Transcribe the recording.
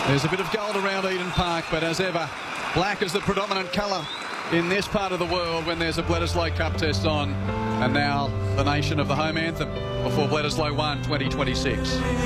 There's a bit of gold around Eden Park, but as ever, black is the predominant colour in this part of the world when there's a Bledisloe Cup test on. And now the nation of the home anthem before Bledisloe 1 2026.